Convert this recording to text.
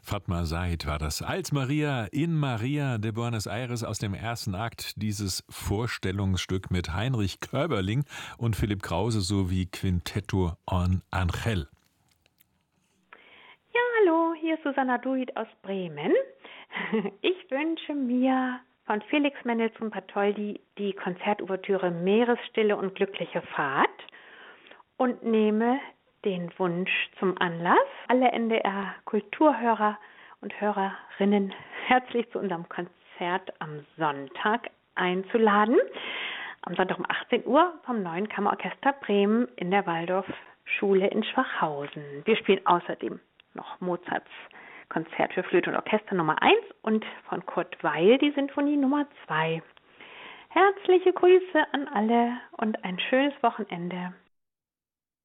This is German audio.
Fatma Said war das. Als Maria in Maria de Buenos Aires aus dem ersten Akt, dieses Vorstellungsstück mit Heinrich Körberling und Philipp Krause sowie Quinteto en Angel. Ja, hallo, hier ist Susanna Duit aus Bremen. Ich wünsche mir von Felix Mendelssohn Bartholdy die Konzertouvertüre Meeresstille und glückliche Fahrt und nehme den Wunsch zum Anlass, alle NDR-Kulturhörer und Hörerinnen herzlich zu unserem Konzert am Sonntag einzuladen. Am Sonntag um 18 Uhr vom Neuen Kammerorchester Bremen in der Waldorfschule in Schwachhausen. Wir spielen außerdem noch Mozarts Konzert für Flöte und Orchester Nummer 1 und von Kurt Weill die Sinfonie Nummer 2. Herzliche Grüße an alle und ein schönes Wochenende.